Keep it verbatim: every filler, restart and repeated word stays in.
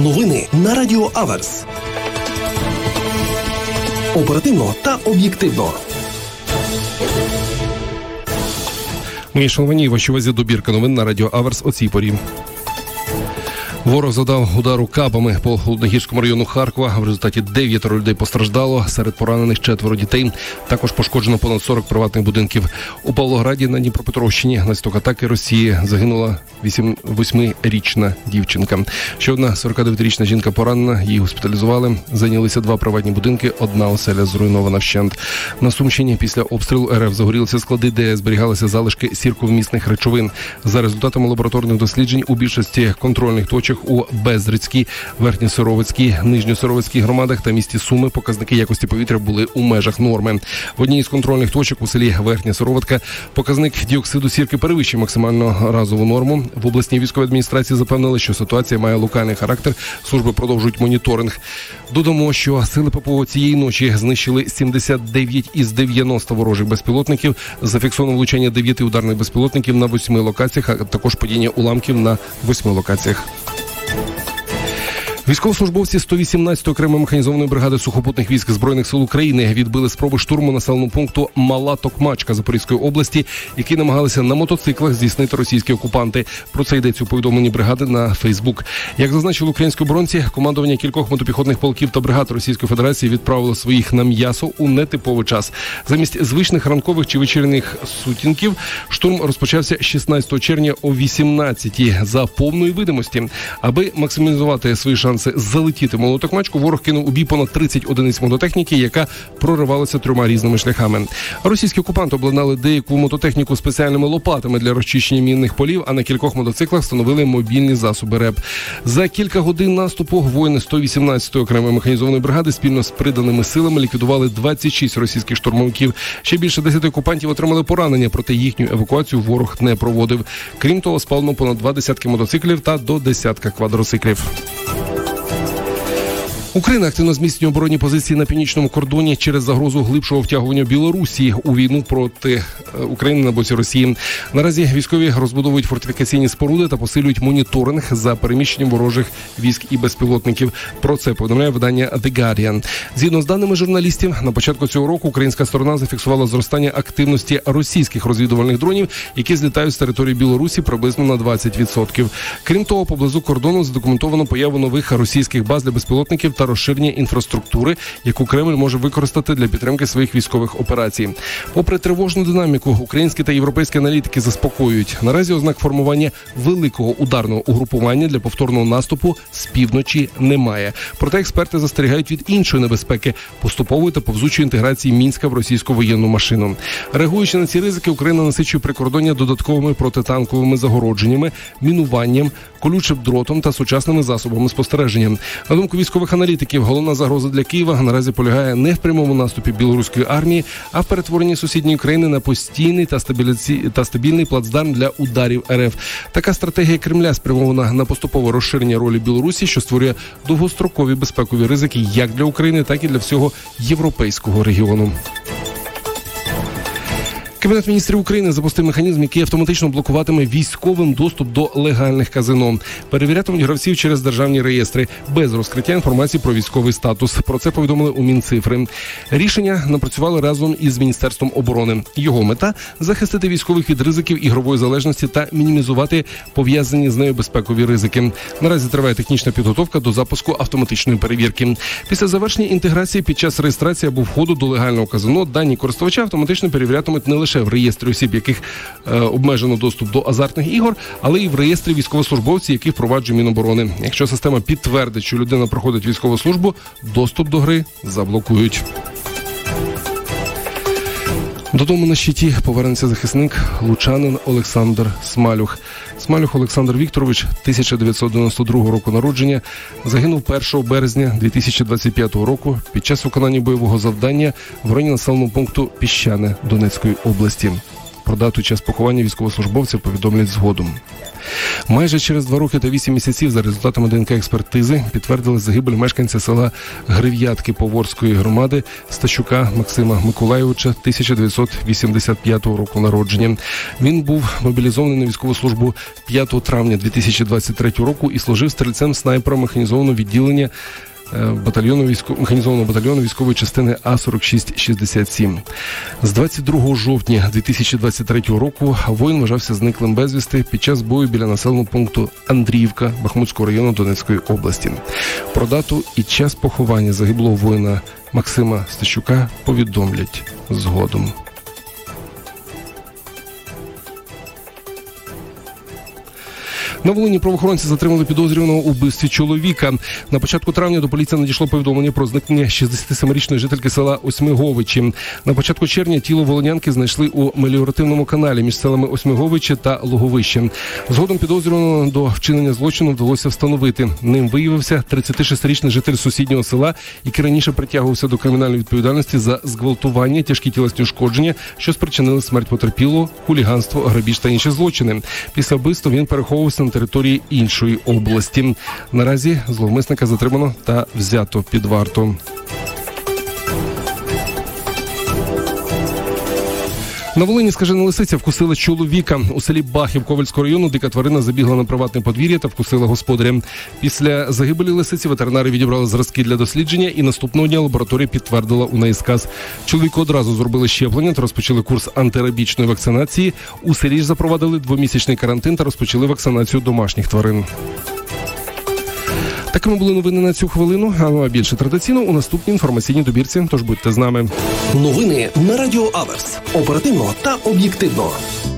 Новини на Радіо Аверс. Оперативно та об'єктивно. Мої шановні, вашій увазі добірка новин на Радіо Аверс о цій порі. Ворог завдав удару кабами по Холодногірському району Харкова. В результаті дев'ятеро людей постраждало, серед поранених четверо дітей. Також пошкоджено понад сорок приватних будинків. У Павлограді на Дніпропетровщині внаслідок атаки Росії загинула восьмирічна дівчинка. Ще одна сорокадев'ятирічна жінка поранена, її госпіталізували. Зайнялися два приватні будинки, одна оселя зруйнована вщент. На Сумщині після обстрілу РФ загорілися склади, де зберігалися залишки сірковмісних речовин. За результатами лабораторних досліджень у більшості контрольних точок у Безрицькій, Верхньосировицькій, Нижньосировицькій громадах та місті Суми показники якості повітря були у межах норми. В одній із контрольних точок у селі Верхня Сироватка показник діоксиду сірки перевищив максимальну разову норму. В обласній військовій адміністрації запевнили, що ситуація має локальний характер. Служби продовжують моніторинг. Додамо, що сили ППО цієї ночі знищили сімдесят дев'ять із дев'яноста ворожих безпілотників. Зафіксовано влучання дев'яти ударних безпілотників на восьми локаціях, а також падіння уламків на восьми локаціях. Військовослужбовці сто вісімнадцятої окремої механізованої бригади сухопутних військ Збройних сил України відбили спроби штурму населеного пункту Мала Токмачка Запорізької області, які намагалися на мотоциклах здійснити російські окупанти. Про це йдеться у повідомленні бригади на Фейсбук. Як зазначили українські оборонці, командування кількох мотопіхотних полків та бригад Російської Федерації відправило своїх на м'ясо у нетиповий час. Замість звичних ранкових чи вечірніх сутінків штурм розпочався шістнадцятого червня о вісімнадцятій за повної видимості. Аби максимізувати свої шанси залетіти в Малу Токмачку, ворог кинув у бій понад тридцять одиниць мототехніки, яка проривалася трьома різними шляхами. Російські окупанти обладнали деяку мототехніку спеціальними лопатами для розчищення мінних полів, а на кількох мотоциклах встановили мобільні засоби РЕП. За кілька годин наступу воїни сто вісімнадцятої окремої механізованої бригади спільно з приданими силами ліквідували двадцять шість російських штурмовиків. Ще більше десяти окупантів отримали поранення, проте їхню евакуацію ворог не проводив. Крім того, спалено понад два десятки мотоциклів та до десятка квадроциклів. Україна активно зміцнює оборонні позиції на північному кордоні через загрозу глибшого втягування Білорусі у війну проти України на боці Росії. Наразі військові розбудовують фортифікаційні споруди та посилюють моніторинг за переміщенням ворожих військ і безпілотників. Про це повідомляє видання The Guardian. Згідно з даними журналістів, на початку цього року українська сторона зафіксувала зростання активності російських розвідувальних дронів, які злітають з території Білорусі приблизно на двадцять відсотків. Крім того, поблизу кордону задокументовано появу нових російських баз для безпілотників та розширення інфраструктури, яку Кремль може використати для підтримки своїх військових операцій. Попри тривожну динаміку, українські та європейські аналітики заспокоюють. Наразі ознак формування великого ударного угрупування для повторного наступу з півночі немає. Проте експерти застерігають від іншої небезпеки – поступової та повзучої інтеграції Мінська в російську воєнну машину. Реагуючи на ці ризики, Україна насичує прикордоння додатковими протитанковими загородженнями, мінуванням, колючим дротом та сучасними засобами спостереження. На думку військових аналітиків, головна загроза для Києва наразі полягає не в прямому наступі білоруської армії, а в перетворенні сусідньої країни на постійний та, стабіліці... та стабільний плацдарм для ударів РФ. Така стратегія Кремля спрямована на поступове розширення ролі Білорусі, що створює довгострокові безпекові ризики як для України, так і для всього європейського регіону. Кабінет міністрів України запустив механізм, який автоматично блокуватиме військовим доступ до легальних казино. Перевірятимуть гравців через державні реєстри, без розкриття інформації про військовий статус. Про це повідомили у Мінцифри. Рішення напрацювали разом із Міністерством оборони. Його мета – захистити військових від ризиків ігрової залежності та мінімізувати пов'язані з нею безпекові ризики. Наразі триває технічна підготовка до запуску автоматичної перевірки. Після завершення інтеграції під час реєстрації або входу до легального казино дані користувача автоматично перевірятимуть не лише в реєстрі осіб, яких е, обмежено доступ до азартних ігор, але і в реєстрі військовослужбовців, яких впроваджує Міноборони. Якщо система підтвердить, що людина проходить військову службу, доступ до гри заблокують. Додому на щиті повернеться захисник, лучанин Олександр Смалюх. Смалюх Олександр Вікторович, тисяча дев'ятсот дев'яносто другого року народження, загинув першого березня дві тисячі двадцять п'ятого року під час виконання бойового завдання в районі населеного пункту Піщане Донецької області. Про дату і час поховання військовослужбовця повідомлять згодом. Майже через два роки та вісім місяців за результатами ДНК-експертизи підтвердили загибель мешканця села Грив'ятки Поворської громади Стащука Максима Миколайовича тисяча дев'ятсот вісімдесят п'ятого року народження. Він був мобілізований на військову службу п'ятого травня дві тисячі двадцять третього року і служив стрільцем-снайпером механізованого відділення батальйону військов... механізованого батальйону військової частини А сорок шість шістдесят сім. З двадцять другого жовтня дві тисячі двадцять третього року воїн вважався зниклим безвісти під час бою біля населеного пункту Андріївка Бахмутського району Донецької області. Про дату і час поховання загиблого воїна Максима Стащука повідомлять згодом. На Волині правоохоронці затримали підозрюваного у вбивстві чоловіка. На початку травня до поліції надійшло повідомлення про зникнення шістдесятисемирічної жительки села Осьмиговичі. На початку червня тіло волинянки знайшли у меліоративному каналі між селами Осьмиговичі та Луговище. Згодом підозрюваного до вчинення злочину вдалося встановити. Ним виявився тридцятишестирічний житель сусіднього села, який раніше притягувався до кримінальної відповідальності за зґвалтування, тяжкі тілесні ушкодження, що спричинили смерть потерпілого, хуліганство, грабіж та інші злочини. Після вбивства він переховувався на території іншої області. Наразі зловмисника затримано та взято під варту. На Волині скажена лисиця вкусила чоловіка. У селі Бахів Ковальського району дика тварина забігла на приватне подвір'я та вкусила господаря. Після загибелі лисиці ветеринари відібрали зразки для дослідження і наступного дня лабораторія підтвердила у неї сказ. Чоловіку одразу зробили щеплення та розпочали курс антирабічної вакцинації. У селі ж запровадили двомісячний карантин та розпочали вакцинацію домашніх тварин. Такими були новини на цю хвилину, а більше традиційно у наступній інформаційній добірці, тож будьте з нами. Новини на Радіо Аверс. Оперативно та об'єктивно.